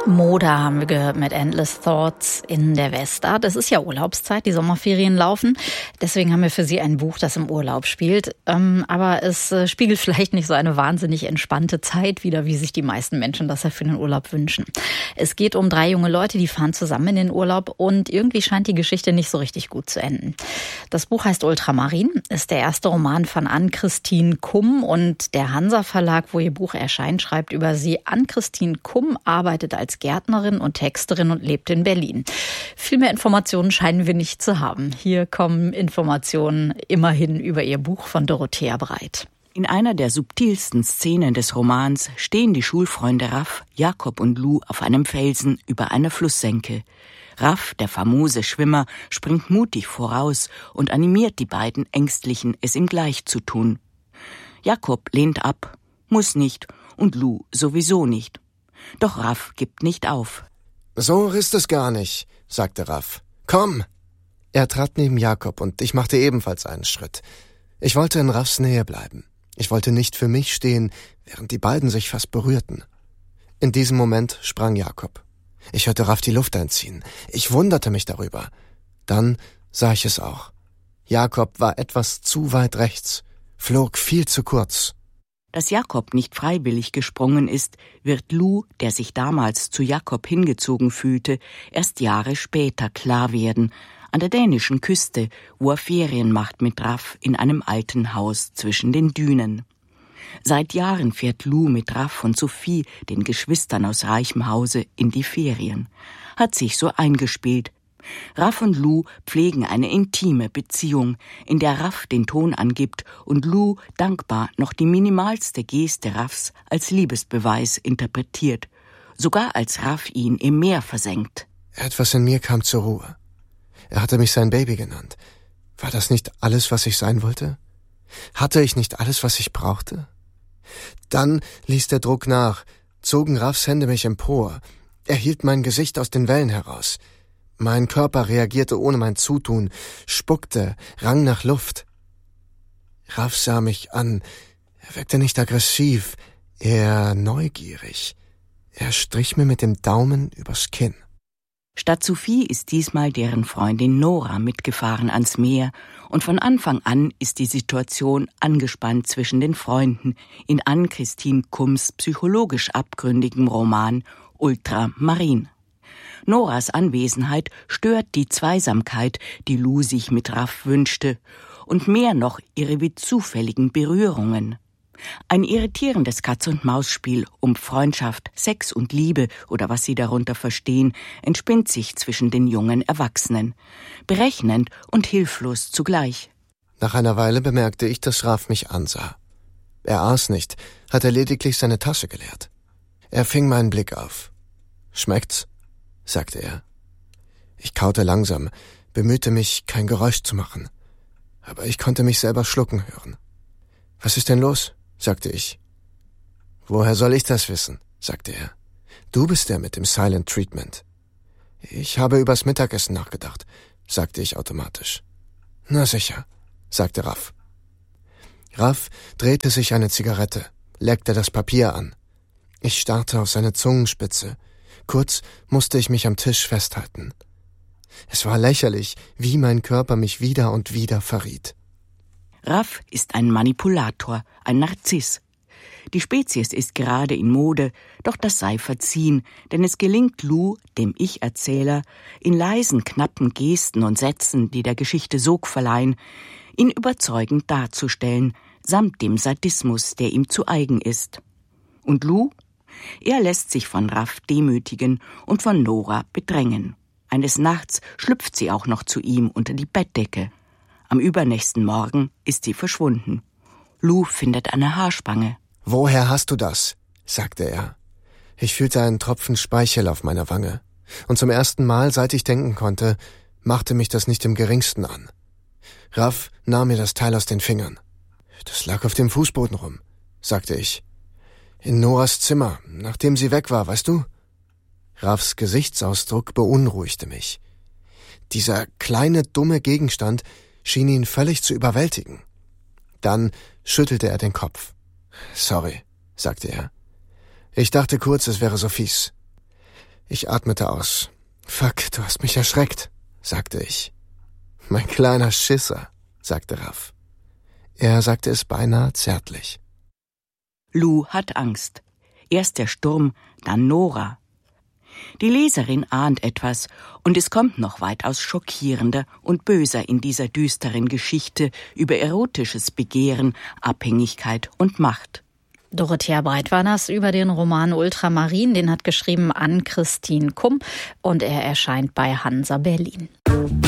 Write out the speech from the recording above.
Moda haben wir gehört mit Endless Thoughts in der Westart. Es ist ja Urlaubszeit, die Sommerferien laufen. Deswegen haben wir für Sie ein Buch, das im Urlaub spielt. Aber es spiegelt vielleicht nicht so eine wahnsinnig entspannte Zeit wider, wie sich die meisten Menschen das ja für den Urlaub wünschen. Es geht um 3 junge Leute, die fahren zusammen in den Urlaub und irgendwie scheint die Geschichte nicht so richtig gut zu enden. Das Buch heißt Ultramarin, ist der erste Roman von Ann-Kristin Kumm und der Hansa Verlag, wo ihr Buch erscheint, schreibt über sie. Ann-Kristin Kumm arbeitet als Gärtnerin und Texterin und lebt in Berlin. Viel mehr Informationen scheinen wir nicht zu haben. Hier kommen Informationen immerhin über ihr Buch von Dorothea Breit. In einer der subtilsten Szenen des Romans stehen die Schulfreunde Raff, Jakob und Lou auf einem Felsen über einer Flusssenke. Raff, der famose Schwimmer, springt mutig voraus und animiert die beiden Ängstlichen, es ihm gleich zu tun. Jakob lehnt ab, muss nicht, und Lou sowieso nicht. Doch Raff gibt nicht auf. »So ist es gar nicht«, sagte Raff. »Komm!« Er trat neben Jakob und ich machte ebenfalls einen Schritt. Ich wollte in Raffs Nähe bleiben. Ich wollte nicht für mich stehen, während die beiden sich fast berührten. In diesem Moment sprang Jakob. Ich hörte Raff die Luft einziehen. Ich wunderte mich darüber. Dann sah ich es auch. Jakob war etwas zu weit rechts, flog viel zu kurz. Dass Jakob nicht freiwillig gesprungen ist, wird Lou, der sich damals zu Jakob hingezogen fühlte, erst Jahre später klar werden, an der dänischen Küste, wo er Ferien macht mit Raff in einem alten Haus zwischen den Dünen. Seit Jahren fährt Lou mit Raff und Sophie, den Geschwistern aus reichem Hause, in die Ferien. Hat sich so eingespielt. Raff und Lou pflegen eine intime Beziehung, in der Raff den Ton angibt und Lou dankbar noch die minimalste Geste Raffs als Liebesbeweis interpretiert, sogar als Raff ihn im Meer versenkt. Etwas in mir kam zur Ruhe. Er hatte mich sein Baby genannt. War das nicht alles, was ich sein wollte? Hatte ich nicht alles, was ich brauchte? Dann ließ der Druck nach, zogen Raffs Hände mich empor. Er hielt mein Gesicht aus den Wellen heraus. Mein Körper reagierte ohne mein Zutun, spuckte, rang nach Luft. Raff sah mich an. Er wirkte nicht aggressiv, eher neugierig. Er strich mir mit dem Daumen übers Kinn. Statt Sophie ist diesmal deren Freundin Nora mitgefahren ans Meer und von Anfang an ist die Situation angespannt zwischen den Freunden in Ann-Kristin Kumms psychologisch abgründigem Roman Ultramarin. Noras Anwesenheit stört die Zweisamkeit, die Lou sich mit Raff wünschte, und mehr noch ihre wie zufälligen Berührungen. Ein irritierendes Katz-und-Maus-Spiel um Freundschaft, Sex und Liebe oder was sie darunter verstehen, entspinnt sich zwischen den jungen Erwachsenen. Berechnend und hilflos zugleich. Nach einer Weile bemerkte ich, dass Raff mich ansah. Er aß nicht, hatte lediglich seine Tasche geleert. Er fing meinen Blick auf. »Schmeckt's?« sagte er. Ich kaute langsam, bemühte mich, kein Geräusch zu machen. Aber ich konnte mich selber schlucken hören. »Was ist denn los?« sagte ich. »Woher soll ich das wissen?« sagte er. »Du bist der mit dem Silent Treatment.« »Ich habe übers Mittagessen nachgedacht«, sagte ich automatisch. »Na sicher«, sagte Raff. Raff drehte sich eine Zigarette, leckte das Papier an. Ich starrte auf seine Zungenspitze. Kurz musste ich mich am Tisch festhalten. Es war lächerlich, wie mein Körper mich wieder und wieder verriet. Raff ist ein Manipulator, ein Narziss. Die Spezies ist gerade in Mode, doch das sei verziehen, denn es gelingt Lou, dem Ich-Erzähler, in leisen, knappen Gesten und Sätzen, die der Geschichte Sog verleihen, ihn überzeugend darzustellen, samt dem Sadismus, der ihm zu eigen ist. Und Lou? Er lässt sich von Raff demütigen und von Nora bedrängen. Eines Nachts schlüpft sie auch noch zu ihm unter die Bettdecke. Am übernächsten Morgen ist sie verschwunden. Lou findet eine Haarspange. »Woher hast du das?« sagte er. Ich fühlte einen Tropfen Speichel auf meiner Wange. Und zum ersten Mal, seit ich denken konnte, machte mich das nicht im geringsten an. Raff nahm mir das Teil aus den Fingern. »Das lag auf dem Fußboden rum«, sagte ich. »In Noras Zimmer, nachdem sie weg war, weißt du?« Raffs Gesichtsausdruck beunruhigte mich. Dieser kleine, dumme Gegenstand schien ihn völlig zu überwältigen. Dann schüttelte er den Kopf. »Sorry«, sagte er. »Ich dachte kurz, es wäre Sophies.« Ich atmete aus. »Fuck, du hast mich erschreckt«, sagte ich. »Mein kleiner Schisser«, sagte Raff. Er sagte es beinahe zärtlich. Lou hat Angst. Erst der Sturm, dann Nora. Die Leserin ahnt etwas, und es kommt noch weitaus schockierender und böser in dieser düsteren Geschichte über erotisches Begehren, Abhängigkeit und Macht. Dorothea Breit war das über den Roman Ultramarin, den hat geschrieben Ann-Christine Kumm und er erscheint bei Hansa Berlin.